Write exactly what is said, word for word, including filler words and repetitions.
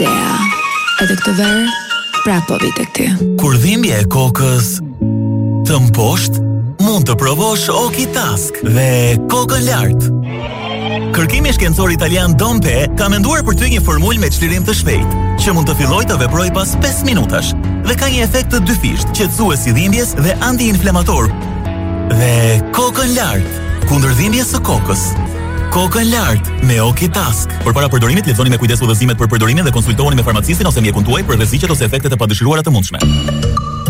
Ardea. Edhe këtë verë, pra po vite këti. Kur dhimbje e kokës të mposht, mund të provosh Okitask dhe kokën lart. Kërkimi shkencor italian Dompe ka menduar për ty një formulë me çlirim të shpejtë, që mund të fillojë të veprojë pas pesë minutash dhe ka një efekt të dyfisht, qetësues i dhimbjes dhe anti-inflamator. Dhe kokën lart, kundër dhimbjes së kokës. Kokën lart me Okitask. Por para përdorimit lexoni me kujdes udhëzimet për përdorimin dhe konsultohuni me farmacistin ose mjekun tuaj për rreziqet ose efektet e padëshiruara të mundshme.